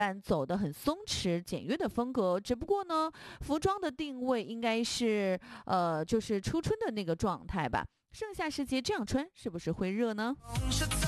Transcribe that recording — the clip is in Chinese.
走得很松弛简约的风格，只不过呢，服装的定位应该是就是初春的那个状态吧。盛夏时节这样穿是不是会热呢？